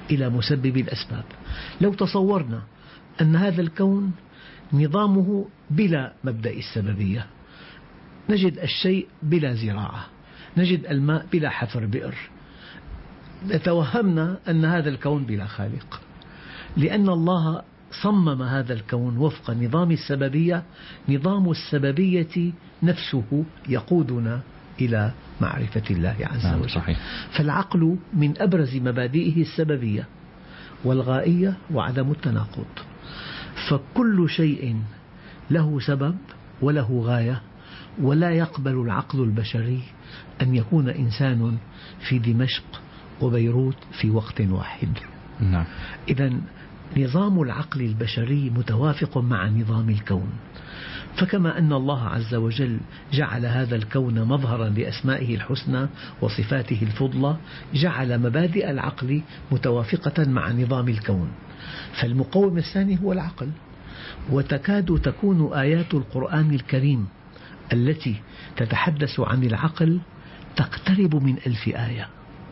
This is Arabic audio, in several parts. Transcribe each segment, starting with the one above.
إلى مسبب الأسباب. لو تصورنا أن هذا الكون نظامه بلا مبدأ السببية، نجد الشيء بلا زراعة، نجد الماء بلا حفر بئر، نتوهمنا أن هذا الكون بلا خالق، لأن الله صمم هذا الكون وفق نظام السببية. نظام السببية نفسه يقودنا إلى معرفة الله عز وجل. صحيح. فالعقل من أبرز مبادئه السببية والغائية وعدم التناقض، فكل شيء له سبب وله غاية، ولا يقبل العقل البشري أن يكون إنسان في دمشق وبيروت في وقت واحد. نعم. إذن نظام العقل البشري متوافق مع نظام الكون. فكما أن الله عز وجل جعل هذا الكون مظهرا لأسمائه الحسنى وصفاته الفضلى، جعل مبادئ العقل متوافقة مع نظام الكون. فالمقوم الثاني هو العقل. وتكاد تكون آيات القرآن الكريم التي تتحدث عن العقل تقترب من 1000 آية.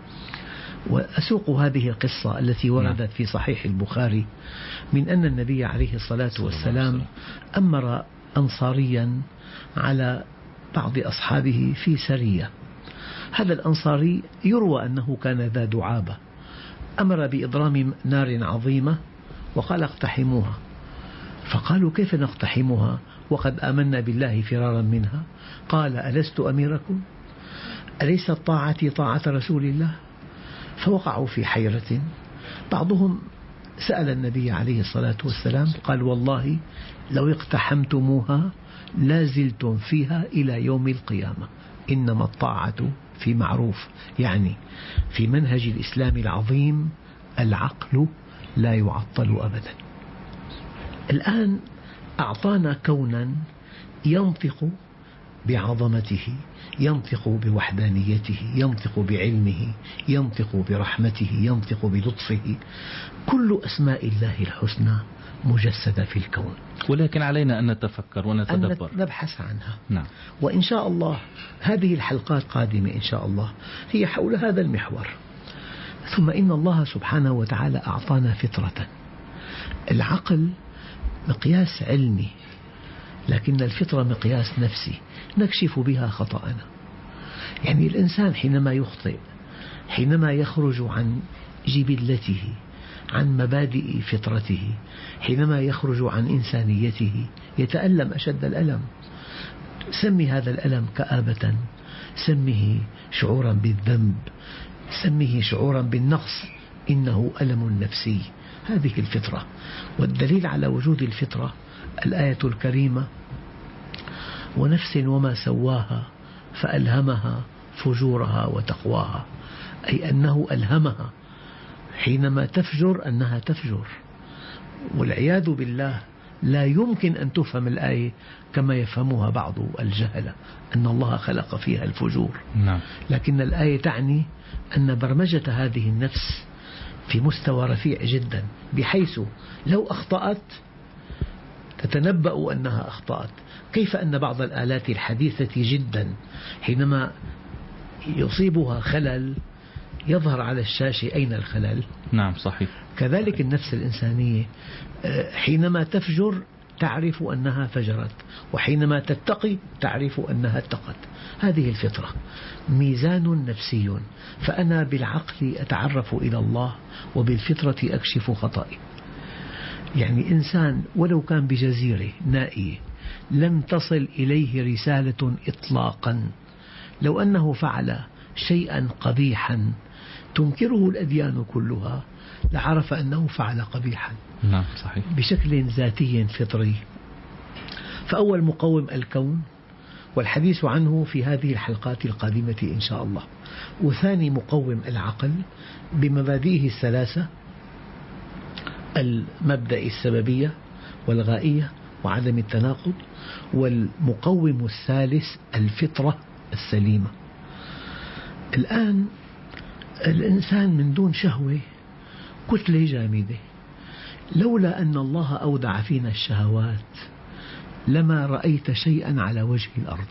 وأسوق هذه القصة التي وردت في صحيح البخاري من أن النبي عليه الصلاة والسلام أمر أنصاريا على بعض أصحابه في سرية. هذا الأنصاري يروى أنه كان ذا دعابة، أمر بإضرام نار عظيمة وقال اقتحموها. فقالوا كيف نقتحمها وقد آمنا بالله فرارا منها؟ قال ألست أميركم؟ أليست طاعتي طاعة رسول الله؟ فوقعوا في حيرة. بعضهم سأل النبي عليه الصلاة والسلام قال والله لو اقتحمتموها لازلتم فيها إلى يوم القيامة، إنما الطاعة في معروف، يعني في منهج الإسلام العظيم العقل لا يعطل أبدا. الآن أعطانا كونا ينطق بعظمته، ينطق بوحدانيته، ينطق بعلمه، ينطق برحمته، ينطق بلطفه. كل أسماء الله الحسنى مجسدة في الكون، ولكن علينا أن نتفكر ونتدبر، أن نبحث عنها. نعم. وإن شاء الله هذه الحلقات قادمة إن شاء الله هي حول هذا المحور. ثم إن الله سبحانه وتعالى أعطانا فطرة. العقل مقياس علمي، لكن الفطرة مقياس نفسي نكشف بها خطأنا. يعني الإنسان حينما يخطئ، حينما يخرج عن جبلته، عن مبادئ فطرته، حينما يخرج عن إنسانيته، يتألم أشد الألم. سمي هذا الألم كآبة، سمه شعورا بالذنب، سمه شعورا بالنقص، إنه ألم نفسي. هذه الفطرة. والدليل على وجود الفطرة الآية الكريمة ونفس وما سواها فألهمها فجورها وتقواها، أي أنه ألهمها حينما تفجر أنها تفجر. والعياذ بالله لا يمكن أن تفهم الآية كما يفهمها بعض الجهلة أن الله خلق فيها الفجور. نعم. لكن الآية تعني أن برمجة هذه النفس في مستوى رفيع جدا، بحيث لو أخطأت تتنبأ أنها أخطأت. كيف أن بعض الآلات الحديثة جدا حينما يصيبها خلل يظهر على الشاشة أين الخلل. نعم صحيح. كذلك النفس الإنسانية حينما تفجر تعرف أنها فجرت، وحينما تتقي تعرف أنها اتقت. هذه الفطرة، ميزان نفسي. فأنا بالعقل أتعرف إلى الله وبالفطرة أكشف خطئي. يعني إنسان ولو كان بجزيرة نائية لم تصل إليه رسالة إطلاقا، لو أنه فعل شيئا قبيحا تنكره الأديان كلها لعرف أنه فعل قبيحا. نعم صحيح. بشكل ذاتي فطري. فأول مقوم الكون، والحديث عنه في هذه الحلقات القادمة إن شاء الله. وثاني مقوم العقل بمبادئه الثلاثة: المبدأ السببية والغائية وعدم التناقض. والمقوم الثالث الفطرة السليمة. الآن الإنسان من دون شهوة كتلة جامدة. لولا أن الله أودع فينا الشهوات لما رأيت شيئا على وجه الأرض.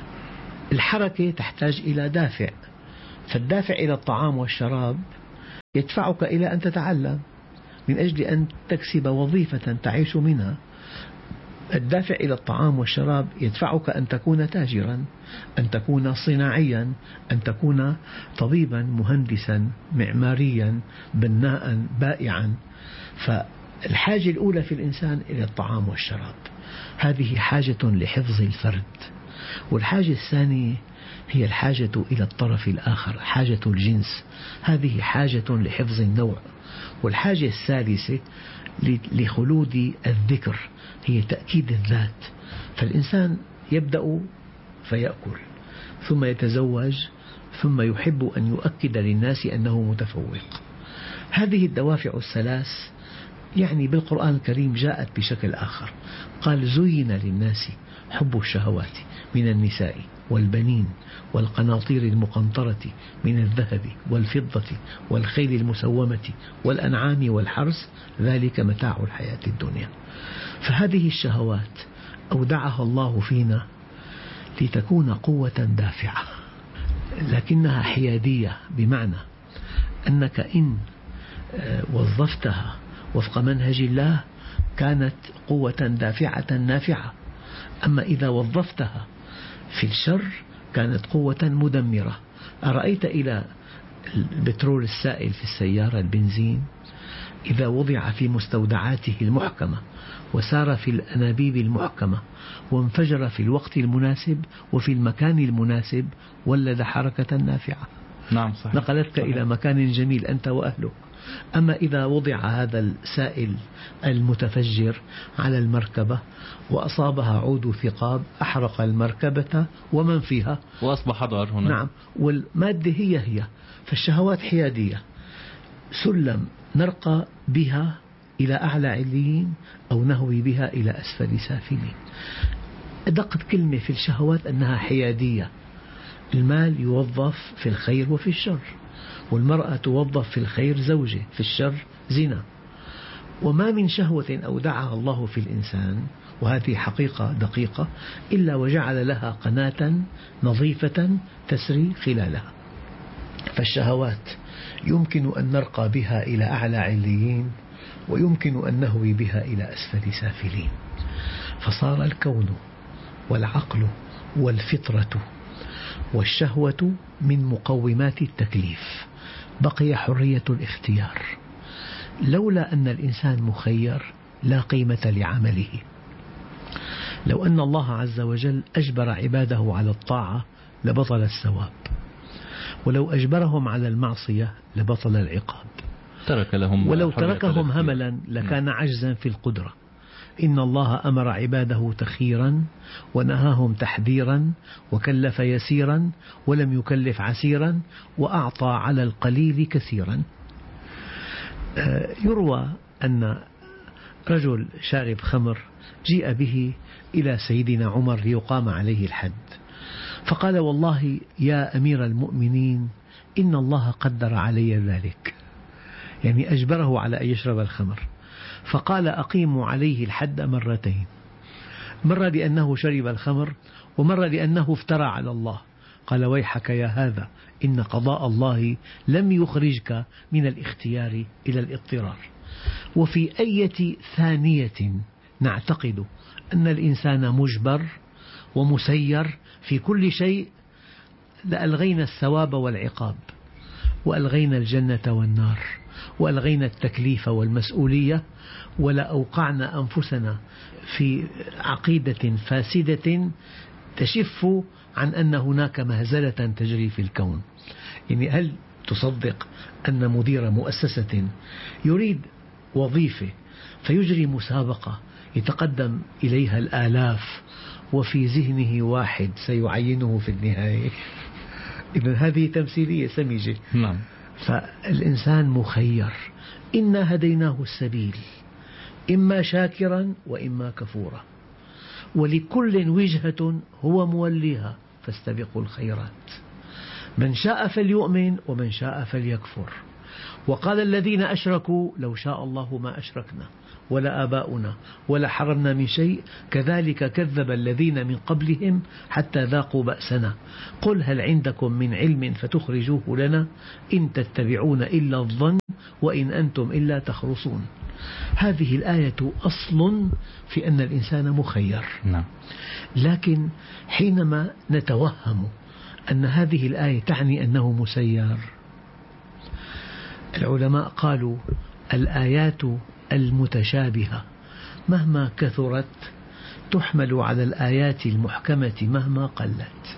الحركة تحتاج إلى دافع، فالدافع إلى الطعام والشراب يدفعك إلى أن تتعلم من أجل أن تكسب وظيفة تعيش منها. الدافع إلى الطعام والشراب يدفعك أن تكون تاجرا، أن تكون صناعيا، أن تكون طبيبا، مهندسا، معماريا، بناء، بائعا. فالحاجة الأولى في الإنسان إلى الطعام والشراب، هذه حاجة لحفظ الفرد. والحاجة الثانية هي الحاجة إلى الطرف الآخر، حاجة الجنس، هذه حاجة لحفظ النوع. والحاجة الثالثة لخلود الذكر، هي تأكيد الذات. فالإنسان يبدأ فيأكل، ثم يتزوج، ثم يحب أن يؤكد للناس أنه متفوق. هذه الدوافع الثلاث يعني بالقرآن الكريم جاءت بشكل آخر. قال: زين للناس حب الشهوات من النساء والبنين والقناطير المقنطرة من الذهب والفضة والخيل المسومة والأنعام والحرث، ذلك متاع الحياة الدنيا. فهذه الشهوات أودعها الله فينا لتكون قوة دافعة، لكنها حيادية، بمعنى أنك إن وظفتها وفق منهج الله كانت قوة دافعة نافعة، أما إذا وظفتها في الشر كانت قوة مدمرة. أرأيت إلى البترول السائل في السيارة، البنزين، إذا وضع في مستودعاته المحكمة وسار في الأنابيب المحكمة وانفجر في الوقت المناسب وفي المكان المناسب، ولد حركة نافعة. نعم صحيح. نقلتك صحيح. إلى مكان جميل أنت وأهلك. أما إذا وضع هذا السائل المتفجر على المركبة وأصابها عود ثقاب، أحرق المركبة ومن فيها، وأصبح ضار هنا. نعم، والمادة هي. فالشهوات حيادية، سلم نرقى بها إلى أعلى عليين أو نهوي بها إلى أسفل سافلين. أدق كلمة في الشهوات أنها حيادية. المال يوظف في الخير وفي الشر، والمرأة توظف في الخير زوجة، في الشر زنا. وما من شهوة أودعها الله في الإنسان، وهذه حقيقة دقيقة، إلا وجعل لها قناة نظيفة تسري خلالها. فالشهوات يمكن أن نرقى بها إلى أعلى عليين، ويمكن أن نهوي بها إلى أسفل سافلين. فصار الكون والعقل والفطرة والشهوة من مقومات التكليف، بقي حرية الاختيار. لولا أن الإنسان مخير لا قيمة لعمله. لو أن الله عز وجل أجبر عباده على الطاعة لبطل الثواب، ولو أجبرهم على المعصية لبطل العقاب. ولو تركهم هملا لكان عجزا في القدرة. إن الله أمر عباده تخييرا ونهاهم تحذيرا، وكلف يسيرا ولم يكلف عسيرا، وأعطى على القليل كثيرا. يروى أن رجل شارب خمر جيء به إلى سيدنا عمر ليقام عليه الحد، فقال: والله يا أمير المؤمنين إن الله قدر علي ذلك، يعني أجبره على أن يشرب الخمر. فقال: أقيموا عليه الحد مرتين، مرة لأنه شرب الخمر، ومرة لأنه افترى على الله. قال: ويحك يا هذا، إن قضاء الله لم يخرجك من الاختيار إلى الاضطرار. وفي أي ثانية نعتقد أن الإنسان مجبر ومسير في كل شيء لألغينا الثواب والعقاب، وألغينا الجنة والنار، وألغينا التكليف والمسؤولية، ولا أوقعنا أنفسنا في عقيدة فاسدة تشف عن أن هناك مهزلة تجري في الكون. يعني هل تصدق أن مدير مؤسسة يريد وظيفة فيجري مسابقة يتقدم إليها الآلاف، وفي ذهنه واحد سيعينه في النهاية؟ إذن هذه تمثيلية سمجة. نعم. فالإنسان مخير. إنا هديناه السبيل، إما شاكرا وإما كفورا، ولكل وجهة هو موليها، فاستبقوا الخيرات، من شاء فليؤمن ومن شاء فليكفر. وقال الذين أشركوا لو شاء الله ما أشركنا ولا آباؤنا ولا حرمنا من شيء، كذلك كذب الذين من قبلهم حتى ذاقوا بأسنا، قل هل عندكم من علم فتخرجوه لنا إن تتبعون إلا الظن وإن أنتم إلا تخرصون. هذه الآية أصل في أن الإنسان مخير. نعم. لكن حينما نتوهم أن هذه الآية تعني أنه مسير، العلماء قالوا الآيات المتشابهة مهما كثرت تحمل على الآيات المحكمة مهما قلت.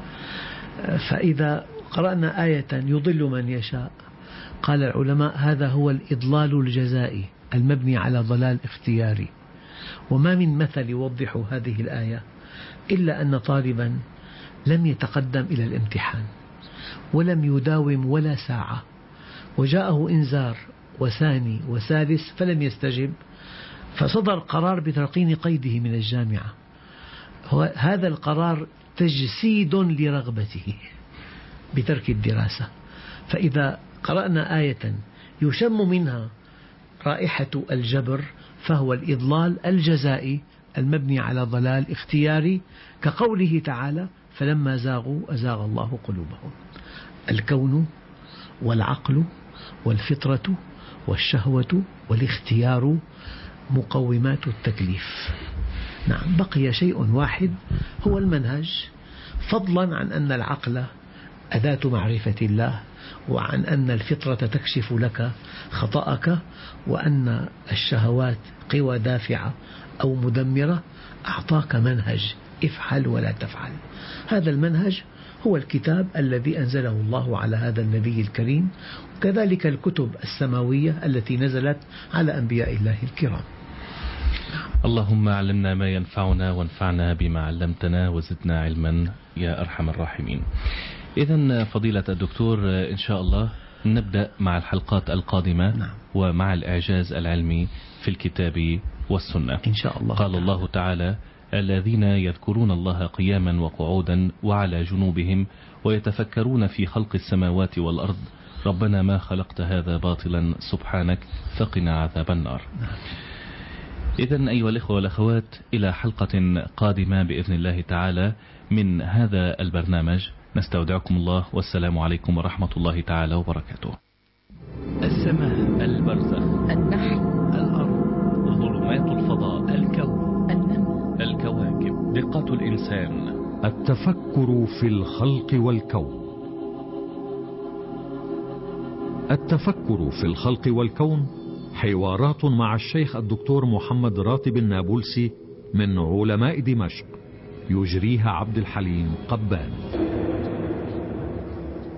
فإذا قرأنا آية يضل من يشاء، قال العلماء هذا هو الإضلال الجزائي المبني على ضلال اختياري. وما من مثل يوضح هذه الآية إلا أن طالبا لم يتقدم إلى الامتحان ولم يداوم ولا ساعة، وجاءه إنذار وثاني وثالث فلم يستجب، فصدر قرار بترقين قيده من الجامعة. هذا القرار تجسيد لرغبته بترك الدراسة. فإذا قرأنا آية يشم منها رائحة الجبر فهو الإضلال الجزائي المبني على ضلال اختياري، كقوله تعالى فلما زاغوا أزاغ الله قلوبهم. الكون والعقل والفطرة والشهوة والاختيار مقومات التكليف. نعم، بقي شيء واحد هو المنهج، فضلا عن أن العقل أداة معرفة الله، وعن أن الفطرة تكشف لك خطأك، وأن الشهوات قوى دافعة أو مدمرة. أعطاك منهج افعل ولا تفعل. هذا المنهج هو الكتاب الذي أنزله الله على هذا النبي الكريم، وكذلك الكتب السماوية التي نزلت على أنبياء الله الكرام. اللهم علمنا ما ينفعنا وانفعنا بما علمتنا وزدنا علما يا أرحم الراحمين. إذن فضيلة الدكتور، إن شاء الله نبدأ مع الحلقات القادمة. نعم. ومع الإعجاز العلمي في الكتاب والسنة إن شاء الله. قال الله تعالى الذين يذكرون الله قياما وقعودا وعلى جنوبهم ويتفكرون في خلق السماوات والأرض ربنا ما خلقت هذا باطلا سبحانك فقنا عذاب النار. إذن أيها الإخوة والأخوات، إلى حلقة قادمة بإذن الله تعالى من هذا البرنامج، نستودعكم الله والسلام عليكم ورحمة الله تعالى وبركاته. السماء، البرزخ، النحل، الأرض، ظلمات الفضاء، الكون، النمل، الكواكب، دقة الإنسان، التفكر في الخلق والكون. التفكر في الخلق والكون حوارات مع الشيخ الدكتور محمد راتب النابلسي من علماء دمشق، يجريها عبد الحليم قبان.